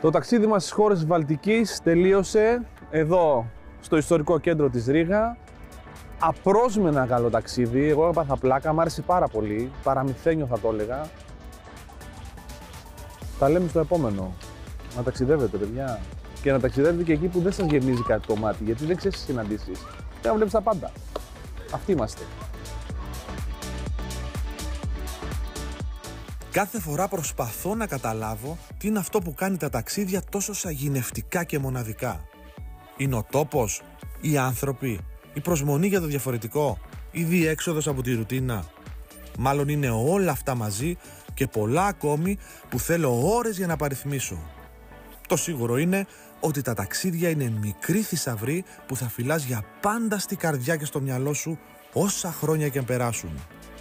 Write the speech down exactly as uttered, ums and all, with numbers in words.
Το ταξίδι μας στις χώρες της Βαλτικής τελείωσε εδώ στο ιστορικό κέντρο της Ρήγα. Απρόσμενα καλό ταξίδι, εγώ έπαθα πλάκα, μ' άρεσε πάρα πολύ, παραμυθένιο θα το έλεγα. Τα λέμε στο επόμενο. Να ταξιδεύετε, παιδιά. Και να ταξιδεύετε και εκεί που δεν σας γεμίζει κάτι το μάτι, γιατί δεν ξέρεις τις συναντήσεις. Δεν βλέπεις τα πάντα. Αυτοί είμαστε. Κάθε φορά προσπαθώ να καταλάβω τι είναι αυτό που κάνει τα ταξίδια τόσο σαγηνευτικά και μοναδικά. Είναι ο τόπος, οι άνθρωποι, η προσμονή για το διαφορετικό, η διέξοδος από τη ρουτίνα. Μάλλον είναι όλα αυτά μαζί και πολλά ακόμη που θέλω ώρες για να παριθμίσω. Το σίγουρο είναι ότι τα ταξίδια είναι μικροί θησαυροί που θα φυλάς για πάντα στη καρδιά και στο μυαλό σου όσα χρόνια και αν περάσουν.